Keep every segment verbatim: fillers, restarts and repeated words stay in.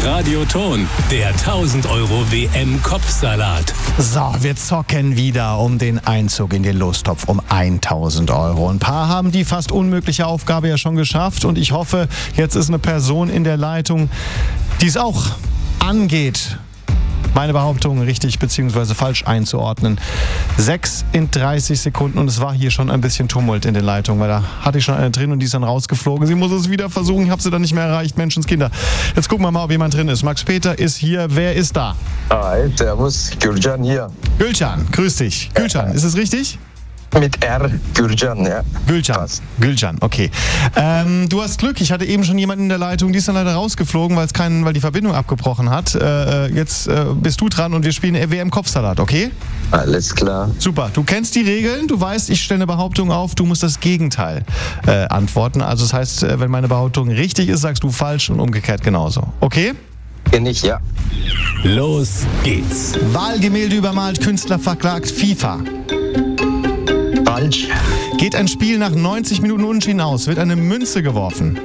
Radioton, der tausend Euro W M-Kopfsalat. So, wir zocken wieder um den Einzug in den Lostopf um tausend Euro. Ein paar haben die fast unmögliche Aufgabe ja schon geschafft und ich hoffe, jetzt ist eine Person in der Leitung, die es auch angeht, meine Behauptung richtig bzw. falsch einzuordnen. sechs in dreißig Sekunden und es war hier schon ein bisschen Tumult in den Leitungen, weil da hatte ich schon eine drin und die ist dann rausgeflogen. Sie muss es wieder versuchen, ich habe sie dann nicht mehr erreicht, Menschenskinder. Jetzt gucken wir mal, ob jemand drin ist. Max Peter ist hier, wer ist da? Hi, servus, Gülcan hier. Gülcan, grüß dich. Gülcan, ist es richtig? Mit R, Gülcan, ja. Gülcan, Gülcan, okay. Ähm, du hast Glück, ich hatte eben schon jemanden in der Leitung, die ist dann leider rausgeflogen, weil es keinen, weil die Verbindung abgebrochen hat. Äh, jetzt äh, bist du dran und wir spielen W M-Kopfsalat, okay? Alles klar. Super, du kennst die Regeln, du weißt, ich stelle eine Behauptung auf, du musst das Gegenteil äh, antworten. Also das heißt, äh, wenn meine Behauptung richtig ist, sagst du falsch und umgekehrt genauso, okay? Kenn ich, ja. Los geht's. Wahlgemälde übermalt, Künstler verklagt, FIFA. Falsch. Geht ein Spiel nach neunzig Minuten unentschieden aus, wird eine Münze geworfen.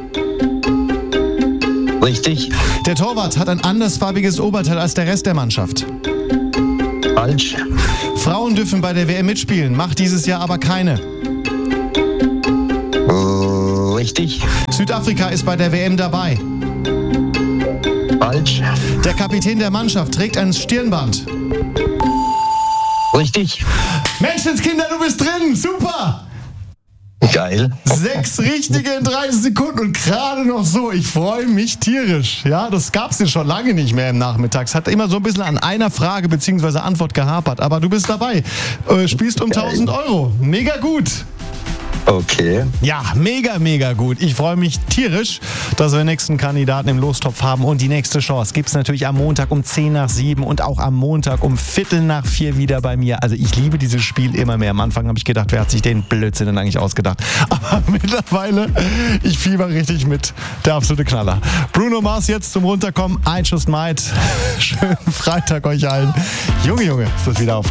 Richtig. Der Torwart hat ein andersfarbiges Oberteil als der Rest der Mannschaft. Falsch. Frauen dürfen bei der W M mitspielen, macht dieses Jahr aber keine. Richtig. Südafrika ist bei der W M dabei. Falsch. Der Kapitän der Mannschaft trägt ein Stirnband. Richtig. Menschenskinder, du bist drin, super! Geil. Sechs richtige in dreißig Sekunden und gerade noch so. Ich freue mich tierisch. Ja, das gab es ja schon lange nicht mehr im Nachmittag. Es hat immer so ein bisschen an einer Frage bzw. Antwort gehapert. Aber du bist dabei. Äh, spielst um Geil. tausend Euro. Mega gut. Okay. Ja, mega, mega gut. Ich freue mich tierisch, dass wir den nächsten Kandidaten im Lostopf haben. Und die nächste Chance gibt es natürlich am Montag um zehn nach sieben und auch am Montag um Viertel nach vier wieder bei mir. Also ich liebe dieses Spiel immer mehr. Am Anfang habe ich gedacht, wer hat sich den Blödsinn denn eigentlich ausgedacht? Aber mittlerweile, ich fieber richtig mit. Der absolute Knaller. Bruno Mars jetzt zum Runterkommen. I Just Might. Schönen Freitag euch allen. Junge, Junge, ist das wieder auf.